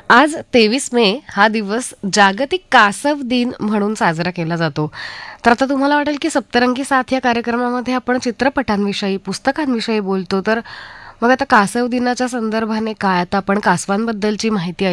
आज 23 मे हा दिवस जागतिक कासव दिन म्हणून साजरा केला जातो. तर आता तुम्हाला वाटेल की सप्तरंगी साथ या कार्यक्रमामध्ये आपण चित्रपटांविषयी, पुस्तकांविषयी बोलतो. तर मग आता कासव दिनाच्या संदर्भाने काय? आता आपण कासवांबद्दलची माहिती